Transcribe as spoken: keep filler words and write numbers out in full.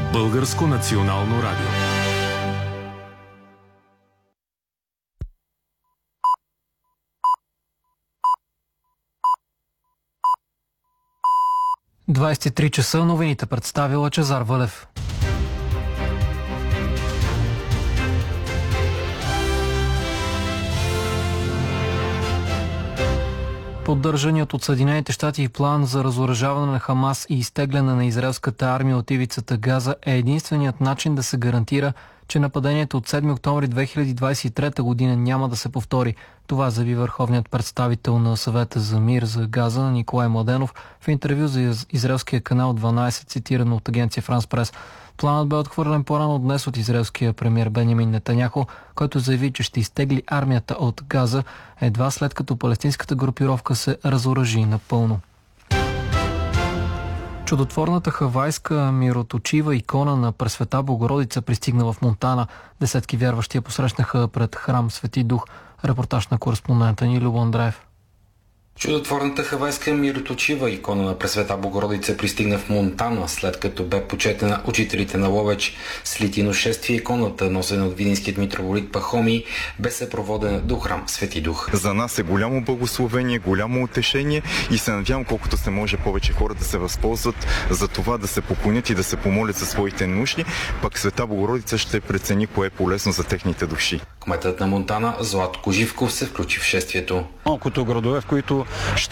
Българско национално радио. двадесет и три часа, новините представила Лъчезар Вълев. Поддържаният от Съединените щати план за разоръжаване на Хамас и изтегляне на израелската армия от ивицата Газа е единственият начин да се гарантира, че нападението от седми октомври две хиляди двадесет и трета година няма да се повтори. Това заяви върховният представител на Съвета за мир за Газа Николай Младенов в интервю за израелския канал дванадесет, цитирано от агенция Франс Прес. Планът бе отхвърлен по-рано днес от израелския премиер Бенямин Нетаняху, който заяви, че ще изтегли армията от Газа едва след като палестинската групировка се разоръжи напълно. Чудотворната хавайска мироточива икона на Пресвета Богородица пристигна в Монтана. Десетки вярващи я посрещнаха пред храм Свети Дух. Репортаж на кореспондента ни Любо Андреев. Чудотворната хавайска мироточива икона на Пресвета Богородица пристигна в Монтана, след като бе почетена учителите на Ловеч. С литийно шествие иконата, носена от видинският митрополит Пахомий, бе съпроводена до храм Свети Дух. За нас е голямо благословение, голямо утешение и се надявам колкото се може повече хора да се възползват за това да се поклонят и да се помолят за своите нужди, пък Света Богородица ще прецени кое е полезно за техните души. Кметът на Монтана Златко Живков се включи в шествието. Малкото градове, в които